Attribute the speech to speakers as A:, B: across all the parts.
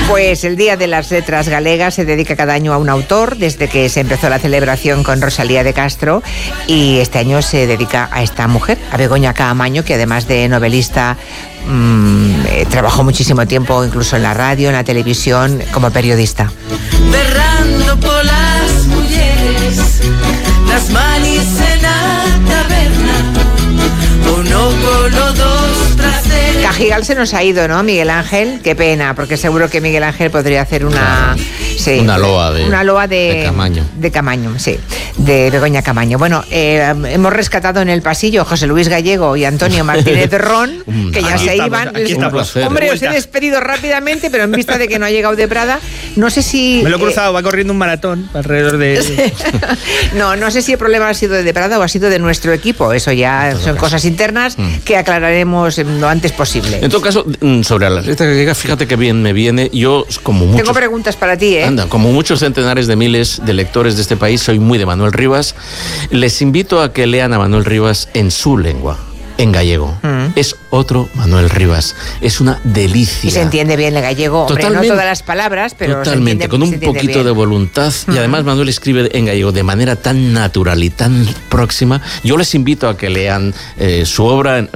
A: Pues el Día de las Letras Galegas se dedica cada año a un autor, desde que se empezó la celebración con Rosalía de Castro, y este año se dedica a esta mujer, a Begoña Caamaño, que además de novelista trabajó muchísimo tiempo incluso en la radio, en la televisión, como periodista.
B: Berrando por las mujeres, las manis en la taberna, uno con los dos traseros.
A: Cajigal se nos ha ido, ¿no, Miguel Ángel? Qué pena, porque seguro que Miguel Ángel podría hacer una... Sí,
C: una loa
A: de
C: Caamaño.
A: De Caamaño, sí, de Begoña Caamaño. Bueno, hemos rescatado en el pasillo a José Luis Gallego y Antonio Martínez Ron, que ya se iban. Hombre, os he despedido rápidamente, pero en vista de que no ha llegado de Prada, no sé si...
D: Me lo he cruzado, va corriendo un maratón alrededor de...
A: No sé si el problema ha sido de Prada o ha sido de nuestro equipo. Eso ya son cosas internas que aclararemos lo antes posible.
C: En todo caso, sobre las letras gallegas, fíjate que bien me viene. Yo, como muchos...
A: Tengo preguntas para ti, ¿eh?
C: Anda, como muchos centenares de miles de lectores de este país, soy muy de Manuel Rivas. Les invito a que lean a Manuel Rivas en su lengua, en gallego. Es otro Manuel Rivas. Es una delicia.
A: Y se entiende bien el gallego. Hombre, no todas las palabras, pero
C: totalmente, con un poquito de voluntad. Y además Manuel escribe en gallego de manera tan natural y tan próxima. Yo les invito a que lean su obra,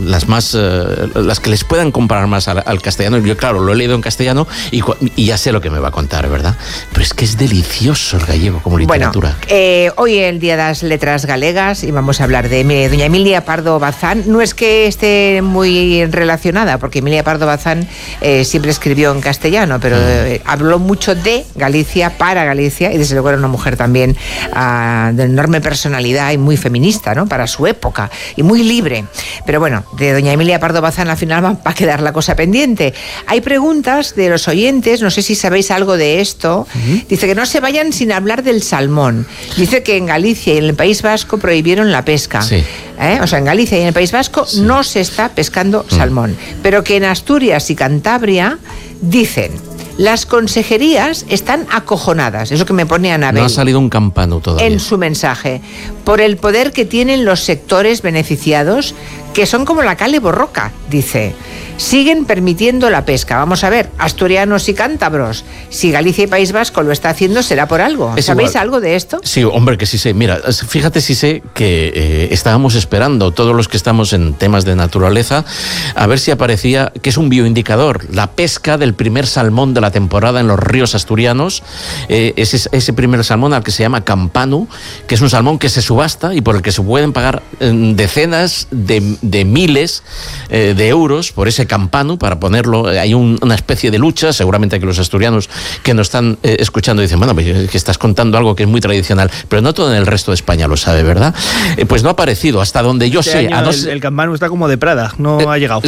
C: las que les puedan comparar más al castellano. Yo, claro, lo he leído en castellano y ya sé lo que me va a contar, ¿verdad? Pero es que es delicioso el gallego como literatura.
A: Bueno, hoy es el Día de las Letras Galegas y vamos a hablar de doña Emilia Pardo Bazán. No es que esté muy relacionada, porque Emilia Pardo Bazán siempre escribió en castellano, pero habló mucho de Galicia, para Galicia, y desde luego era una mujer también de enorme personalidad y muy feminista, ¿no? Para su época, y muy libre. Pero bueno, de doña Emilia Pardo Bazán al final va a quedar la cosa pendiente. Hay preguntas de los oyentes, no sé si sabéis algo de esto. Dice que no se vayan sin hablar del salmón. Dice que en Galicia y en el País Vasco prohibieron la pesca.
C: Sí.
A: O sea, en Galicia y en el País Vasco no se está pescando salmón, pero que en Asturias y Cantabria dicen, las consejerías están acojonadas, eso que me pone Anabel.
C: No ha salido un campano todavía.
A: En su mensaje, por el poder que tienen los sectores beneficiados, que son como la cal y borroca, dice. Siguen permitiendo la pesca. Vamos a ver, asturianos y cántabros, si Galicia y País Vasco lo está haciendo, será por algo. ¿Sabéis algo de esto?
C: Sí, hombre, que sí sé. Mira, fíjate, sí sé que estábamos esperando, todos los que estamos en temas de naturaleza, a ver si aparecía, que es un bioindicador, la pesca del primer salmón de la temporada en los ríos asturianos. Ese primer salmón al que se llama campanu, que es un salmón que se subasta y por el que se pueden pagar decenas de miles de euros por ese campanu, para ponerlo. Hay una especie de lucha, seguramente que los asturianos que nos están escuchando dicen, bueno, pues, que estás contando algo que es muy tradicional, pero no todo en el resto de España lo sabe, ¿verdad? Pues no ha aparecido, hasta donde yo sé.
D: El campanu está como de Prada, no ha llegado.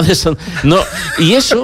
C: Y eso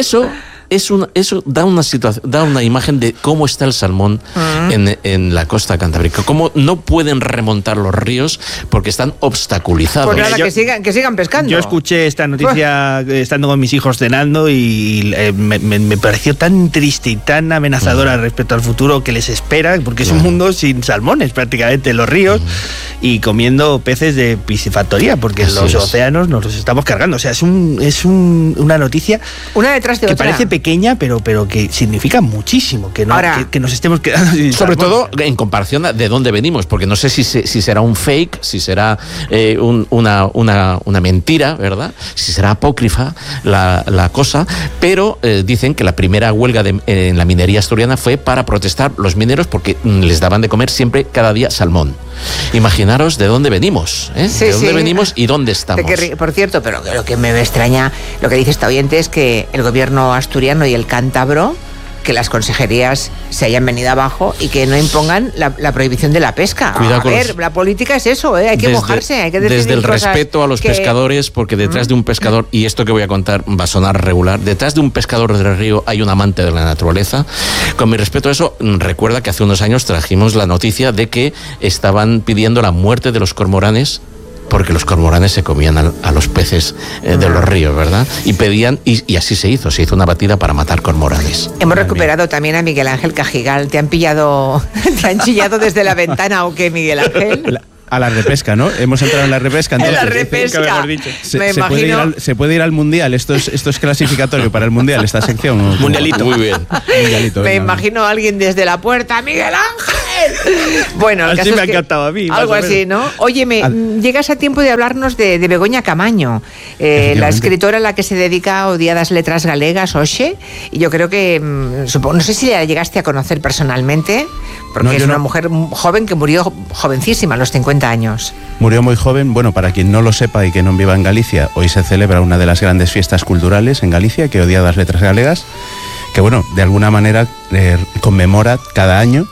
C: da una imagen de cómo está el salmón en la costa cantábrica, cómo no pueden remontar los ríos porque están obstaculizados.
A: Pues nada, que sigan pescando.
D: Yo escuché esta noticia estando con mis hijos cenando y me pareció tan triste y tan amenazadora respecto al futuro que les espera, porque es un mundo sin salmones prácticamente en los ríos y comiendo peces de piscifactoría, porque los océanos nos los estamos cargando. O sea, es una noticia,
A: una detrás de
D: que
A: otra,
D: parece pequeña, pero que significa muchísimo que nos estemos quedando sin
C: sobre
D: salmón.
C: todo en comparación de dónde venimos, porque no sé si será un fake, si será una mentira, ¿verdad? Si será apócrifa la cosa, pero dicen que la primera huelga en la minería asturiana fue para protestar los mineros porque les daban de comer siempre, cada día, salmón. Imaginaros de dónde venimos, ¿eh?
A: Sí,
C: de dónde venimos y dónde estamos.
A: Por cierto, pero lo que me extraña, lo que dice esta oyente, es que el gobierno asturiano y el cántabro, que las consejerías se hayan venido abajo y que no impongan la prohibición de la pesca. La política es eso, hay que mojarse, hay que decidir
C: desde el respeto a los pescadores, porque detrás de un pescador, y esto que voy a contar va a sonar regular, detrás de un pescador del río hay un amante de la naturaleza. Con mi respeto a eso, recuerda que hace unos años trajimos la noticia de que estaban pidiendo la muerte de los cormoranes, porque los cormoranes se comían a los peces de los ríos, ¿verdad? Y pedían, y así se hizo una batida para matar cormoranes.
A: Hemos recuperado también a Miguel Ángel Cajigal. ¿Te han chillado desde la ventana o qué, Miguel Ángel?
E: a la repesca, ¿no? Hemos entrado en la repesca. Entonces,
A: en la repesca.
D: mejor dicho.
E: Se puede ir al Mundial. Esto es clasificatorio para el Mundial, esta sección.
D: Mundialito.
C: Muy bien.
E: Mundialito,
A: Me
E: venga.
A: imagino a alguien desde la puerta, ¡Miguel Ángel! Bueno, el
D: Así
A: caso
D: me
A: es
D: ha
A: que
D: encantado a mí, más
A: algo
D: o
A: así, ¿no? Óyeme, llegas a tiempo de hablarnos de Begoña Camaño, la escritora a la que se dedica a odiadas letras galegas, Oxe, y yo creo que, no sé si la llegaste a conocer personalmente, porque
E: No,
A: es
E: yo
A: una
E: no.
A: mujer joven que murió jovencísima, a los 50 años.
E: Murió muy joven. Bueno, para quien no lo sepa y que no viva en Galicia, hoy se celebra una de las grandes fiestas culturales en Galicia, que odia las letras galegas, que bueno, de alguna manera conmemora cada año